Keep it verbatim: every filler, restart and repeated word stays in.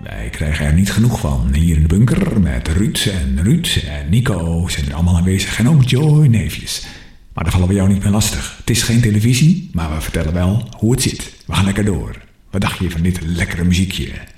wij krijgen er niet genoeg van. Hier in de bunker met Ruud en Ruud en Nico zijn er allemaal aanwezig. En ook Joy neefjes. Maar dat vallen we jou niet meer lastig. Het is geen televisie, maar we vertellen wel hoe het zit. We gaan lekker door. Wat dacht je van dit lekkere muziekje?